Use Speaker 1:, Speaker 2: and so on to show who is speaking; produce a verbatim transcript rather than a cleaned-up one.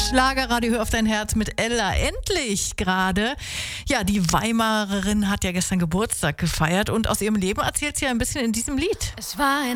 Speaker 1: Schlagerradio, hör auf dein Herz mit Ella. Endlich gerade. Ja, die Weimarerin hat ja gestern Geburtstag gefeiert und aus ihrem Leben erzählt sie ja ein bisschen in diesem Lied.
Speaker 2: Es war ein